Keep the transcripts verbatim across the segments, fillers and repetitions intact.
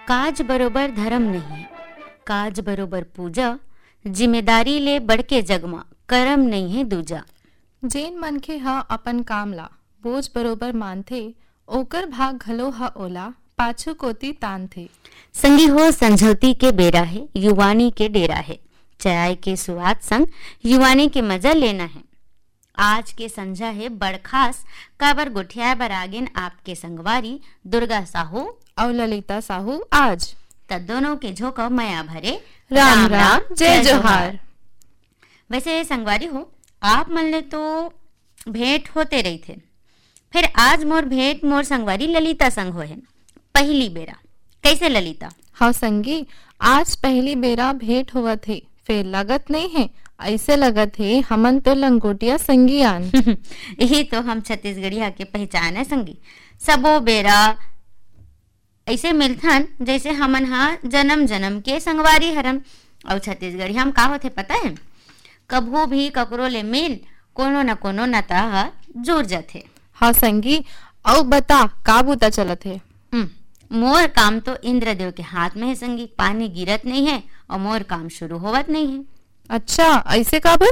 काज बरोबर धर्म नहीं, काज बरोबर पूजा, जिम्मेदारी ले बढ़ के जगमा, करम नहीं है दूजा। जेन मनखे ह अपन काम ला बोझ बरोबर मानथे, ओकर भाग घलो ह ओला पाछू कोती तानथे। संगी हो संझौती के बेरा है, युवानी के डेरा है, चाय के स्वाद संग युवानी के मजा लेना है। आज के संझा है बड़खास, काबर गुठिया बरागिन आपके संगवारी दुर्गा साहू और ललिता साहू आज। त दोनों के झोंका मया भरे राम राम जय जोहार। वैसे संगवारी हो, आप मन ले तो भेंट होते रही थे, फिर आज मोर भेंट मोर संगवारी ललिता संग होहे पहली बेरा। कैसे ललिता? हाँ संगी, आज पहली बेरा भेंट हुआ थे, फिर लगत नहीं है, ऐसे लगत है हमन तो लंगोटिया संगियान। यही तो हम छत्तीसगढ़िया के पहचान है संगी। सबो बेरा ऐसे मिलथन जैसे हमन हा जन्म जन्म के संगवारी हरम। और छत्तीसगढ़ी हम का होते पता है, कभू भी ककरो ले मिल कोनो न कोनो नाता हा जुड़ जाथे। हाँ संगी, औ बता का बूता चलत है? मोर काम तो इंद्रदेव के हाथ में है संगी, पानी गिरत नहीं है और मोर काम शुरू होवत नहीं है। अच्छा, ऐसे काबर?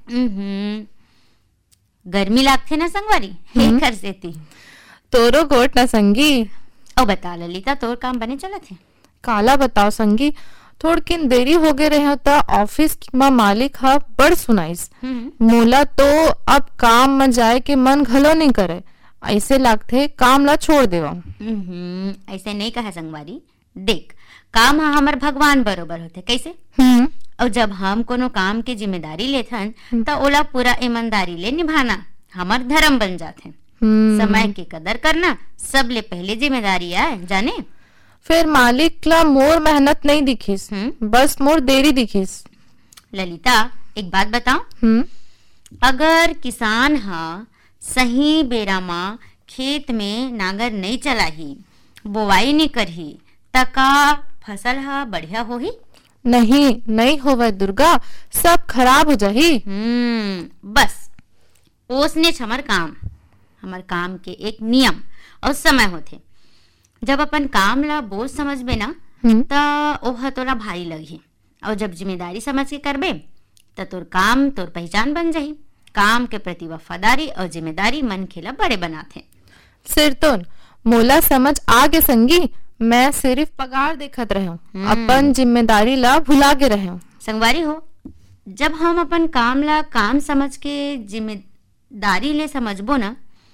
गर्मी लागथे ना संगवारी, हे कर सेती। तोरो गोट ना संगी। और बता ललिता, तोर काम बने चलत है? काला बताओ संगी, थोड़किन देरी हो गए रहे त ऑफिस में मालिक हा बड़ सुनाइस। मोला तो अब काम में जाए के मन घलो नहीं करे, ऐसे लागथे काम ला छोड़ देवा। ऐसे नहीं कहा संगवारी, देख काम हा हमर भगवान बरोबर होते। कैसे? और जब हम कोनो काम के जिम्मेदारी लेथन तो ओला पूरा ईमानदारी ले निभाना हमर धर्म बन जाथे। समय की कदर करना सबले पहले जिम्मेदारी है, जाने। फिर मालिक ला मोर मेहनत नहीं दिखिस, बस मोर देरी दिखिस। ललिता एक बात बताओ, अगर किसान हा सही बेरा मा खेत में नांगर नहीं चलाही, बोवाई नहीं करही, तका फसल हा बढ़िया होही? नहीं नहीं होवे दुर्गा, सब खराब हो जाही। हम्म बस ओसने हमर काम हमर काम के एक नियम और समय होथे। जब अपन काम ला बोझ समझबे ना त ओह तोरा भारी लगही, और जब जिम्मेदारी समझ के करबे त तोर काम तोर पहचान बन जाही। काम के प्रति वफादारी और जिम्मेदारी मन खेला बड़े बनाथे। सिरतोन मोला समझ आगे संगी, मैं सिर्फ पगार देखत रहे हूँ, अपन जिम्मेदारी ला भुला के रहे हूँ। संगवारी हो, जब हम अपन काम ला काम समझ के जिम्मेदारी ले समझबो ना,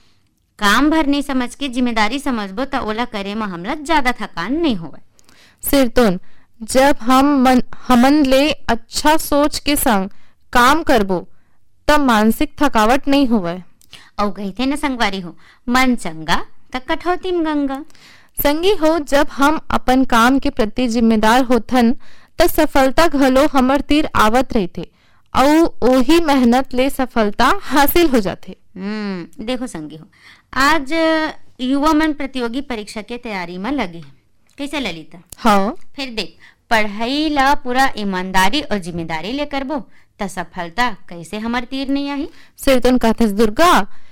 काम भर नहीं समझ के जिम्मेदारी समझबो तो ओला करे में हमला ज्यादा थकान नहीं होवे। सिरतोन जब हम मन हमन ले अच्छा सोच के संग काम करबो तब मानसिक थकावट नहीं होवे। और कहते न संगवारी हो, मन चंगा त कठौती में गंगा। संगी हो, जब हम अपन काम के प्रति जिम्मेदार होथन त सफलता घलो हमर तीर आवत रहथे, और ओही मेहनत ले सफलता हासिल हो जाथे। हम्म देखो संगी हो, आज युवा मन प्रतियोगी परीक्षा के तैयारी में लगे हैं। कैसे ललिता? हाँ। फिर देख, पढ़ाई ला पूरा ईमानदारी और जिम्मेदारी ले करबो त सफलता कैसे हमर तीर नहीं आई? सिरतन कहते दुर्गा,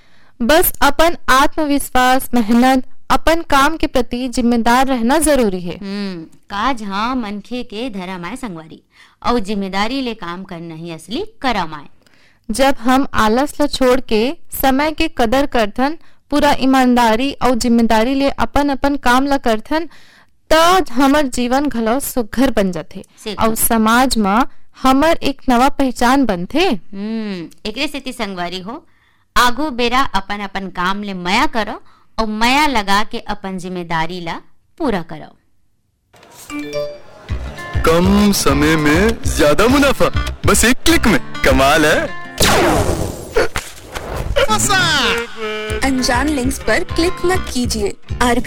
बस अपन आत्मविश्वास, मेहनत, अपन काम के प्रति जिम्मेदार रहना जरूरी है। हम्म काज हाँ मनखे के धर्म आए संगवारी, और जिम्मेदारी ले काम करना ही असली करम आए। जब हम आलस ला छोड़ के समय के कदर करथन, पूरा ईमानदारी और जिम्मेदारी ले अपन अपन काम ला करथन, त हमर जीवन घलो सुघर बन जाथे और समाज में हमर एक नवा पहचान बनथे। हम्म एकरे सेती संगवारी हो, आगू बेरा अपन अपन काम ले मया करो और मया लगा के अपन जिम्मेदारी ला पूरा करो। कम समय में ज्यादा मुनाफा, बस एक क्लिक में, कमाल है। अनजान लिंक्स पर क्लिक मत कीजिए। आरबी